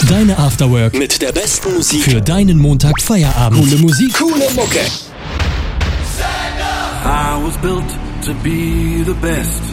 Deine Afterwork mit der besten Musik für deinen Montag Feierabend. Coole Musik, coole Mucke. I was built to be the best.